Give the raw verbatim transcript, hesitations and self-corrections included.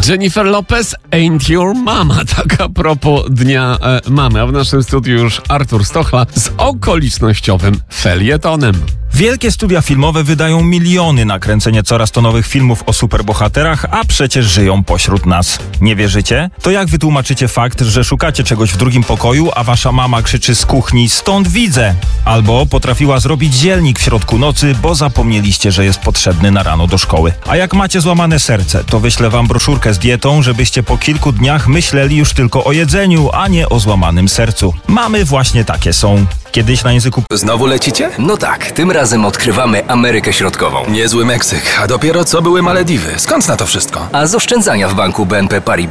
Jennifer Lopez, Ain't Your Mama. Tak a propos Dnia e, Mamy. A w naszym studiu już Artur Stochla z okolicznościowym felietonem. Wielkie studia filmowe wydają miliony na kręcenie coraz to nowych filmów o superbohaterach, a przecież żyją pośród nas. Nie wierzycie? To jak wytłumaczycie fakt, że szukacie czegoś w drugim pokoju, a wasza mama krzyczy z kuchni "stąd widzę"? Albo potrafiła zrobić zielnik w środku nocy, bo zapomnieliście, że jest potrzebny na rano do szkoły. A jak macie złamane serce, to wyślę wam broszurkę z dietą, żebyście po kilku dniach myśleli już tylko o jedzeniu, a nie o złamanym sercu. Mamy właśnie takie są. Kiedyś na języku... Znowu lecicie? No tak, tym razem odkrywamy Amerykę Środkową. Niezły Meksyk, a dopiero co były Malediwy. Skąd na to wszystko? A z oszczędzania w banku B N P Paribas